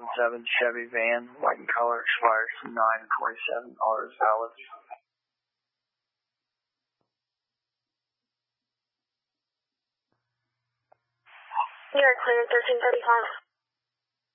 2007 Chevy van, white in color, expires 9/27. All is valid. You are cleared 1335.